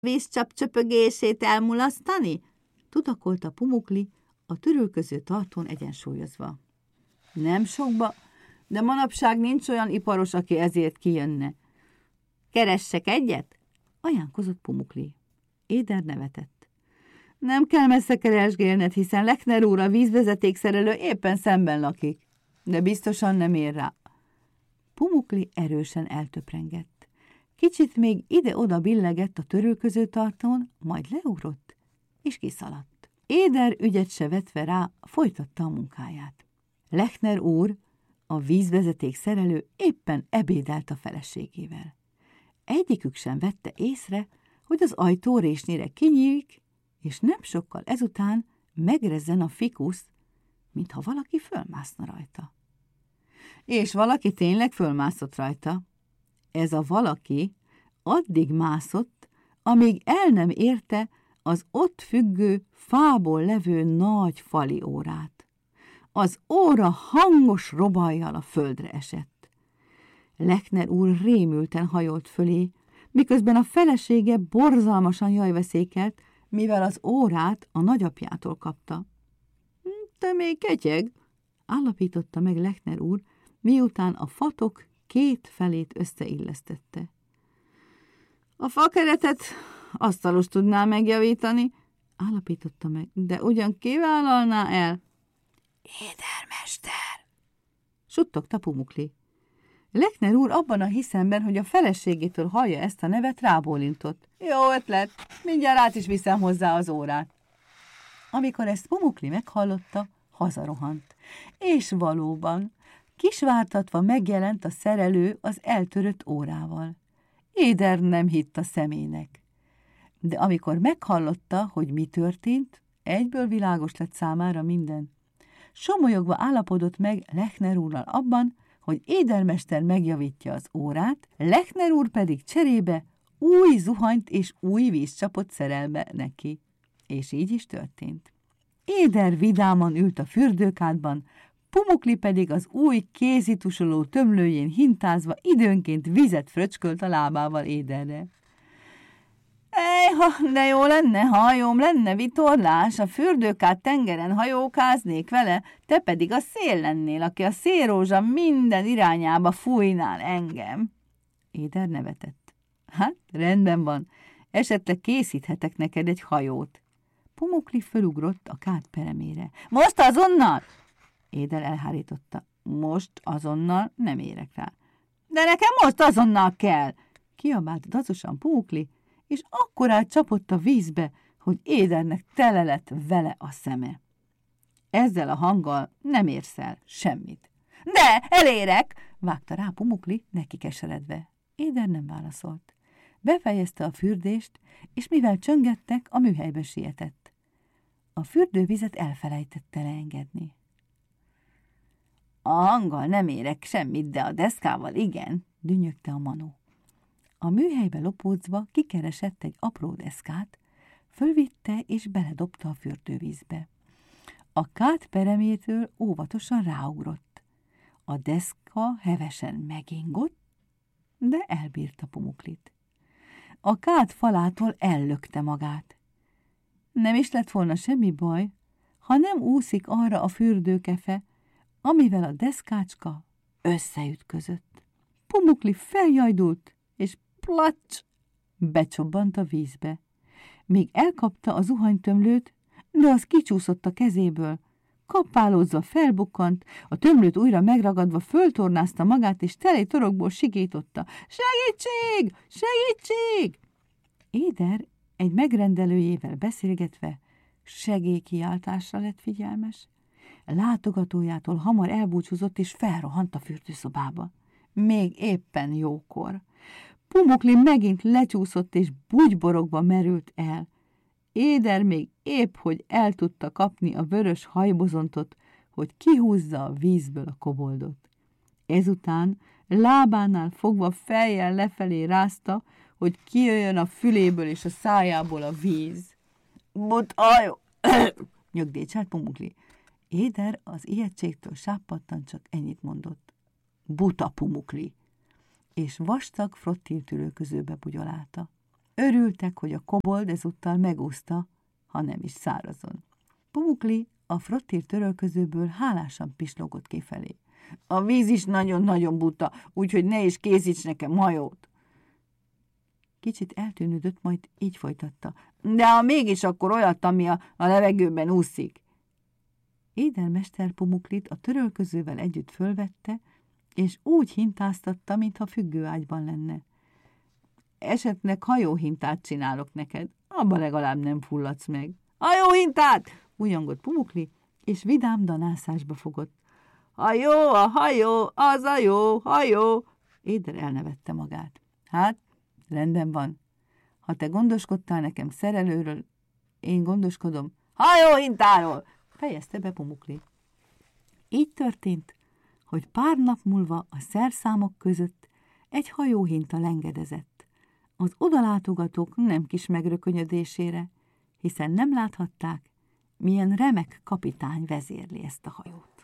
vízcsap csöpögését elmulasztani? Tudakolta Pumukli, a törülköző tartón egyensúlyozva. Nem sokba, de manapság nincs olyan iparos, aki ezért kijönne. Keressek egyet? Ajánlkozott Pumukli. Éder nevetett. Nem kell messze keresgélned, hiszen Lechner úr, a vízvezetékszerelő éppen szemben lakik, de biztosan nem ér rá. Pumukli erősen eltöprengett. Kicsit még ide-oda billegett a törülköző tartón, majd leugrott, és kiszaladt. Éder ügyet se vetve rá, folytatta a munkáját. Lechner úr, a vízvezetékszerelő éppen ebédelt a feleségével. Egyikük sem vette észre, hogy az ajtó résnyire kinyílik, és nem sokkal ezután megrezzen a fikusz, mintha valaki fölmászna rajta. És valaki tényleg fölmászott rajta. Ez a valaki addig mászott, amíg el nem érte az ott függő, fából levő nagy fali órát. Az óra hangos robajjal a földre esett. Lechner úr rémülten hajolt fölé, miközben a felesége borzalmasan jajveszékelt, mivel az órát a nagyapjától kapta. Te még ketyeg, állapította meg Lechner úr, miután a fatok két felét összeillesztette. A fakeretet asztalos tudná megjavítani, állapította meg, de ugyan kivállalná el? Édermester, suttogta Pumukli. Lechner úr abban a hiszemben, hogy a feleségétől hallja ezt a nevet, rábólintott. Jó ötlet, mindjárt át is viszem hozzá az órát. Amikor ezt Pumukli meghallotta, hazarohant. És valóban, kisvártatva megjelent a szerelő az eltörött órával. Éder nem hitt a szemének. De amikor meghallotta, hogy mi történt, egyből világos lett számára minden. Somolyogva állapodott meg Lechner úrral abban, hogy édermester megjavítja az órát, Lechner úr pedig cserébe új zuhanyt és új vízcsapot szerel be neki. És így is történt. Éder vidáman ült a fürdőkádban, Pumukli pedig az új kézitusoló tömlőjén hintázva időnként vizet fröcskölt a lábával Éderre. Ejha, de jó lenne, ha hajóm lenne vitorlás, a fürdőkád tengeren hajókáznék vele, te pedig a szél lennél, aki a szélrózsa minden irányába fújnál engem. Éder nevetett. Hát, rendben van, esetleg készíthetek neked egy hajót. Pumukli fölugrott a kád peremére. Most azonnal! Éder elhárította. Most azonnal nem érek rá. De nekem most azonnal kell! Kiabált dacosan Pumukli, és akkorát csapott a vízbe, hogy Édernek tele lett vele a szeme. Ezzel a hanggal nem érsz el semmit. De, elérek! Vágta rá Pumukli, neki keseredve. Éder nem válaszolt. Befejezte a fürdést, és mivel csöngettek, a műhelybe sietett. A fürdővizet elfelejtette leengedni. A hanggal nem érek semmit, de a deszkával igen, dünnyögte a manó. A műhelybe lopódzva kikeresett egy apró deszkát, fölvitte és beledobta a fürdővízbe. A kád peremétől óvatosan ráugrott. A deszka hevesen megingott, de elbírta Pumuklit. A kád falától ellökte magát. Nem is lett volna semmi baj, ha nem úszik arra a fürdőkefe, amivel a deszkácska összeütközött. Pumukli feljajdult, és placs, becsobbant a vízbe. Még elkapta a zuhanytömlőt, de az kicsúszott a kezéből. Kapálózva felbukkant, a tömlőt újra megragadva föltornázta magát, és tele torokból sikította. Segítség! Segítség! Éder egy megrendelőjével beszélgetve segélykiáltásra lett figyelmes. Látogatójától hamar elbúcsúzott, és felrohant a fürdőszobába. Még éppen jókor. Pumukli megint lecsúszott, és bugyborogva merült el. Éder még épp, hogy el tudta kapni a vörös hajbozontot, hogy kihúzza a vízből a koboldot. Ezután lábánál fogva fejjel lefelé rázta, hogy kijöjjön a füléből és a szájából a víz. Butajó! Nyögdécselt Pumukli. Éder az ijegységtől sápadtan csak ennyit mondott. Buta Pumukli! És vastag frottiltülőközőbe bugyolálta. Örültek, hogy a kobold ezúttal megúszta, ha nem is szárazon. Pumukli a frottír törölközőből hálásan pislogott kifelé. A víz is nagyon-nagyon buta, úgyhogy ne is készíts nekem hajót. Kicsit eltűnődött, majd így folytatta. De ha mégis, akkor olyat, ami a levegőben úszik. Édelmester Pumuklit a törölközővel együtt fölvette, és úgy hintáztatta, mintha függőágyban lenne. Esetleg hajóhintát csinálok neked, abba legalább nem fulladsz meg. Hajóhintát! Újongott Pumukli, és vidám danászásba fogott. Hajó, a hajó, az a jó, hajó! Éder elnevette magát. Hát, rendben van. Ha te gondoskodtál nekem szerelőről, én gondoskodom hajóhintáról, fejezte be Pumukli. Így történt, hogy pár nap múlva a szerszámok között egy hajóhinta lengedezett. Az odalátogatók nem kis megrökönyödésére, hiszen nem láthatták, milyen remek kapitány vezérli ezt a hajót.